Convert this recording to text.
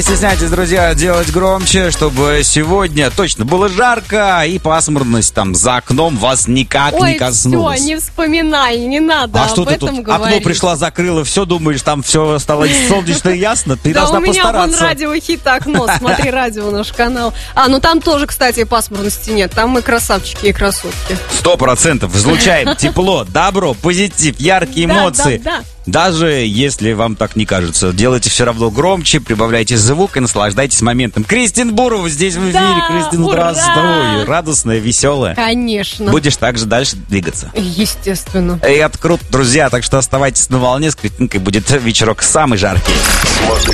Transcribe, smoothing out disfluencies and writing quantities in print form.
Стесняйтесь, друзья, делать громче, чтобы сегодня точно было жарко и пасмурность там за окном вас никак не коснулась. Ой, все, не вспоминай, не надо об этом говорить. Окно пришла, закрыла, все, думаешь, там все стало солнечно и ясно? Ты должна постараться. Да у меня вон радиохит окно, смотри, радио наш канал. Ну там тоже, кстати, пасмурности нет, там мы красавчики и красотки. 100% излучаем тепло, добро, позитив, яркие эмоции. Да. Даже если вам так не кажется, делайте все равно громче, прибавляйте звук и наслаждайтесь моментом. Кристин Бурова здесь в эфире. Кристин, здравствуй. Радостная, веселая. Конечно. Будешь также дальше двигаться. Естественно. И это круто, друзья, так что оставайтесь на волне. С Кристинкой будет вечерок самый жаркий.